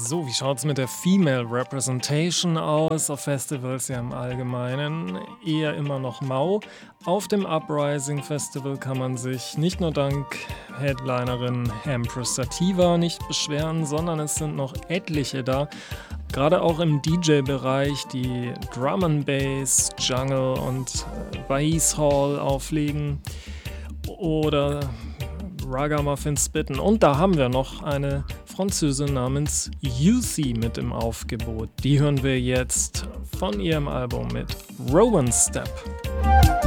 So, wie schaut's mit der Female Representation aus? Auf Festivals ja im Allgemeinen eher immer noch mau. Auf dem Uprising Festival kann man sich nicht nur dank Headlinerin Empress Sativa nicht beschweren, sondern es sind noch etliche da. Gerade auch im DJ-Bereich, die Drum and Bass, Jungle und Bass Hall auflegen oder Ragamuffin spitten. Und da haben wir noch eine Französin namens Juicy mit im Aufgebot. Die hören wir jetzt von ihrem Album mit Rowan Step.